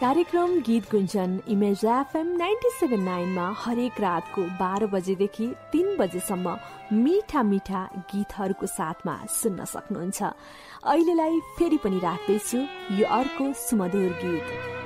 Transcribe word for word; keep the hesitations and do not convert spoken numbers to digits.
कार्यक्रम गीत गुन्जन image FM ninety seven नाइनमा हरेक रातको बाह्र बजेदेखि तीन बजेसम्म मीठा मीठा गीतहरूको साथमा सुन्न सक्नुहुन्छ। अहिलेलाई फेरि पनि राख्दैछु यो अर्को सुमधुर गीत।